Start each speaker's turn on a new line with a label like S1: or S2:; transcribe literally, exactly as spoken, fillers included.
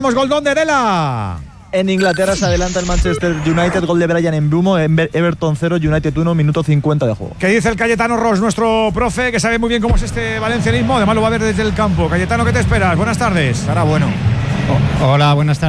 S1: Gol donde Dela.
S2: En Inglaterra se adelanta el Manchester United, gol de Brian Mbeumo, en Everton cero, United uno, minuto cincuenta de juego.
S1: ¿Qué dice el Cayetano Ross, nuestro profe, que sabe muy bien cómo es este valencianismo? Además lo va a ver desde el campo. Cayetano, ¿qué te esperas? Buenas tardes.
S3: Ahora bueno. Oh, hola, buenas tardes.